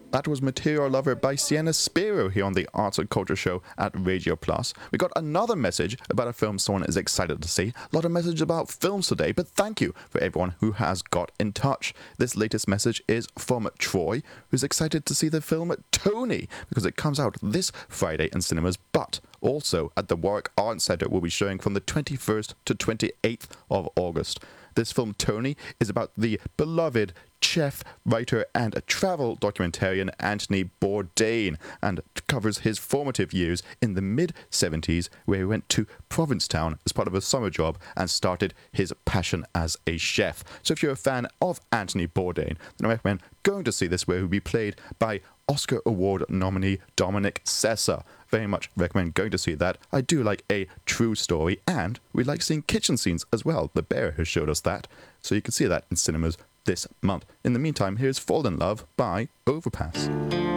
That was Material Lover by Sienna Spiro here on the Arts and Culture Show at Radio Plus. We got another message about a film someone is excited to see. A lot of messages about films today, but thank you for everyone who has got in touch. This latest message is from Troy, who's excited to see the film Tony because it comes out this Friday in cinemas, but also at the Warwick Arts Centre will be showing from the 21st to 28th of August. This film, Tony, is about the beloved chef, writer, and travel documentarian Anthony Bourdain, and covers his formative years in the mid-70s, where he went to Provincetown as part of a summer job and started his passion as a chef. So if you're a fan of Anthony Bourdain, then I recommend going to see this, where he'll be played by Oscar Award nominee Dominic Sessa. Very much recommend going to see that. I do like a true story, and we like seeing kitchen scenes as well. The Bear has showed us that, so you can see that in cinemas this month. In the meantime, here's Fall in Love by Overpass.